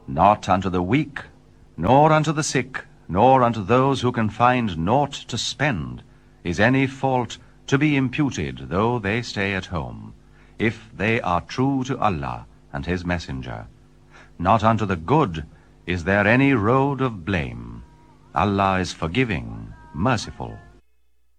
Not unto the weak, nor unto the sick, nor unto those who can find naught to spend, is any fault to be imputed, though they stay at home, if they are true to Allah and his Messenger. Not unto the good is there any road of blame. Allah is forgiving, merciful.